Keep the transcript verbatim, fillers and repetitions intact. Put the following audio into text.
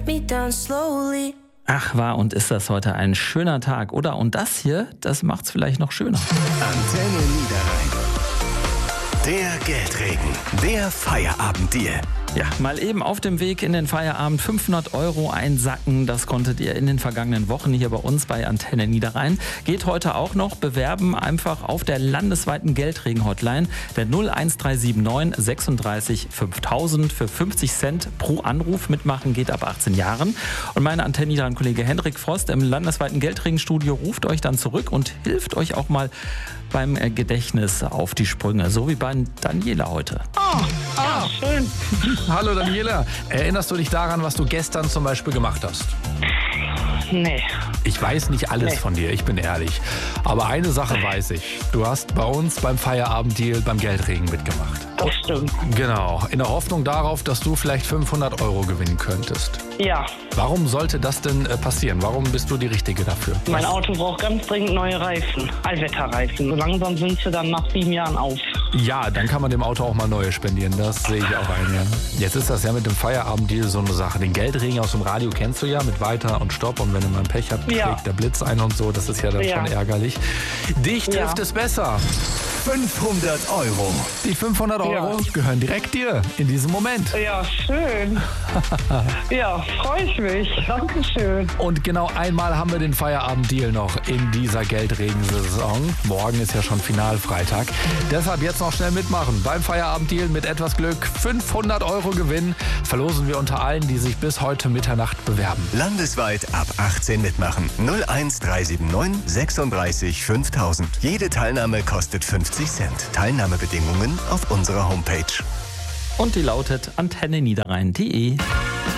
me down slowly. Ach, war und ist das heute ein schöner Tag, oder? Und das hier, das macht's vielleicht noch schöner. Antenne Niederrhein. Der Geldregen, der Feierabenddeal. Ja, mal eben auf dem Weg in den Feierabend fünfhundert Euro einsacken. Das konntet ihr in den vergangenen Wochen hier bei uns bei Antenne Niederrhein. Geht heute auch noch. Bewerben einfach auf der landesweiten Geldregen-Hotline. Der null eins drei sieben neun sechsunddreißig fünftausend für fünfzig Cent pro Anruf. Mitmachen geht ab achtzehn Jahren. Und mein Antenne Niederrhein-Kollege Hendrik Frost im landesweiten Geldregen-Studio ruft euch dann zurück und hilft euch auch mal beim Gedächtnis auf die Sprünge. So wie bei Daniela heute. Oh, Ah, schön. hallo Daniela. Erinnerst du dich daran, was du gestern zum Beispiel gemacht hast? Nee. Ich weiß nicht alles Nee. von dir, ich bin ehrlich. Aber eine Sache weiß ich. Du hast bei uns beim Feierabenddeal beim Geldregen mitgemacht. Das stimmt. Genau, in der Hoffnung darauf, dass du vielleicht fünfhundert Euro gewinnen könntest. Ja, Warum sollte das denn äh, passieren? Warum bist du die Richtige dafür? mein Auto braucht ganz dringend neue Reifen. Allwetterreifen. So langsam sind sie dann nach sieben Jahren auf. Ja, dann kann man dem Auto auch mal neue spendieren. Das sehe ich auch ein. Ja. Jetzt ist das ja mit dem Feierabenddeal so eine Sache. Den Geldregen aus dem Radio kennst du ja mit Weiter und Stopp. Und wenn du mal ein Pech hast, Ja. schlägt der Blitz ein und so. Das ist ja dann Ja. schon ärgerlich. Dich trifft Ja. es besser. fünfhundert Euro. Die fünfhundert Euro Ja. gehören direkt dir in diesem Moment. Ja, schön. Ja, freue ich mich. Dankeschön. Und genau einmal haben wir den Feierabenddeal noch in dieser Geldregensaison. Morgen ist ja schon Finalfreitag. Deshalb jetzt noch schnell mitmachen. Beim Feierabenddeal mit etwas Glück fünfhundert Euro Gewinn verlosen wir unter allen, die sich bis heute Mitternacht bewerben. Landesweit ab achtzehn mitmachen. null eins drei sieben neun sechsunddreißig fünftausend. Jede Teilnahme kostet fünfzig Cent. Teilnahmebedingungen auf unserer Homepage. Und die lautet antenne niederrhein punkt de.